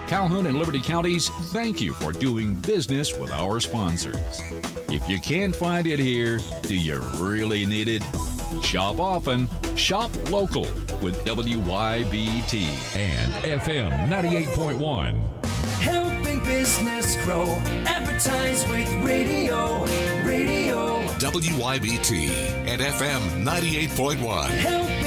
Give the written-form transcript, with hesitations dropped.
Calhoun and Liberty Counties, thank you for doing business with our sponsors. If you can't find it here, do you really need it? Shop often, shop local with WYBT and FM 98.1. Helping business grow. Advertise with radio. WYBT and FM 98.1. Helping